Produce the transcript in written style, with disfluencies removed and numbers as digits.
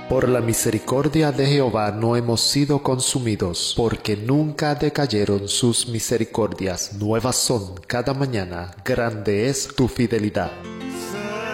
Por la misericordia de Jehová no hemos sido consumidos, porque nunca decayeron sus misericordias. Nuevas son cada mañana, grande es tu fidelidad.